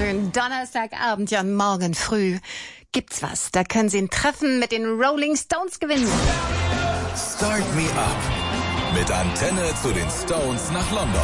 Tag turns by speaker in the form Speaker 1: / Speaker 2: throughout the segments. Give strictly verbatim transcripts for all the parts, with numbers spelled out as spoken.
Speaker 1: schön. Donnerstagabend, ja, morgen früh gibt's was. Da können Sie ein Treffen mit den Rolling Stones gewinnen.
Speaker 2: Start Me Up. Mit Antenne zu den Stones nach London.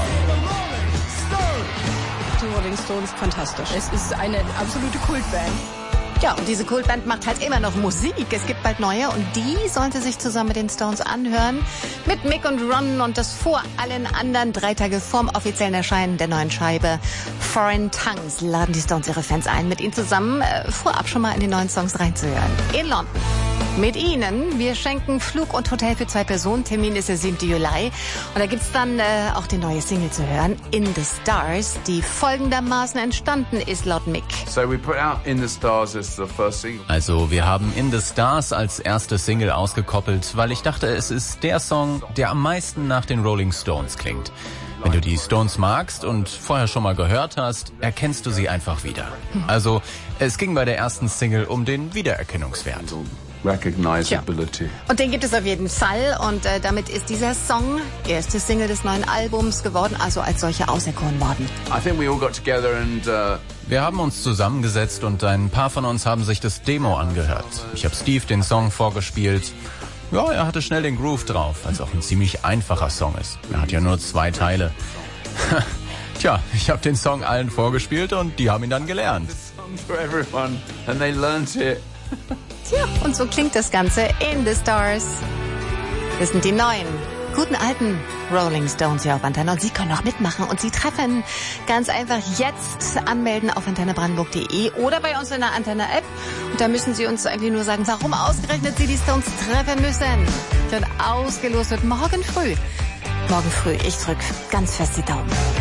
Speaker 3: Die Rolling Stones, fantastisch. Es ist eine absolute Kultband.
Speaker 1: Ja, und diese Kultband macht halt immer noch Musik. Es gibt bald neue und die sollte sich zusammen mit den Stones anhören. Mit Mick und Ron und das vor allen anderen drei Tage vorm offiziellen Erscheinen der neuen Scheibe Foreign Tongues laden die Stones ihre Fans ein, mit ihnen zusammen äh, vorab schon mal in die neuen Songs reinzuhören. In London. Mit Ihnen. Wir schenken Flug und Hotel für zwei Personen. Termin ist der siebten Juli. Und da gibt's dann äh, auch die neue Single zu hören, In the Stars, die folgendermaßen entstanden ist laut Mick.
Speaker 4: So we put out In the Stars as the first single.
Speaker 5: Also wir haben In the Stars als erste Single ausgekoppelt, weil ich dachte, es ist der Song, der am meisten nach den Rolling Stones klingt. Wenn du die Stones magst und vorher schon mal gehört hast, erkennst du sie einfach wieder. Also es ging bei der ersten Single um den Wiedererkennungswert.
Speaker 4: Recognizability.
Speaker 1: Ja. Und den gibt es auf jeden Fall. Und äh, damit ist dieser Song erste Single des neuen Albums geworden, also als solche auserkoren worden.
Speaker 4: I think we all got together and uh
Speaker 5: Wir haben uns zusammengesetzt und ein paar von uns haben sich das Demo angehört. Ich habe Steve den Song vorgespielt. Ja, er hatte schnell den Groove drauf, weil es auch ein ziemlich einfacher Song ist. Er hat ja nur zwei Teile. Tja, ich habe den Song allen vorgespielt und die haben ihn dann gelernt.
Speaker 4: for everyone and they learnt it.
Speaker 1: Tja, und so klingt das Ganze In the Stars. Das sind die neuen, guten alten Rolling Stones hier auf Antenne. Und Sie können auch mitmachen und Sie treffen. Ganz einfach jetzt anmelden auf antenne brandenburg punkt de oder bei uns in der Antenne-App. Und da müssen Sie uns eigentlich nur sagen, warum ausgerechnet Sie die Stones treffen müssen. Und ausgelost wird morgen früh. Morgen früh, ich drück ganz fest die Daumen.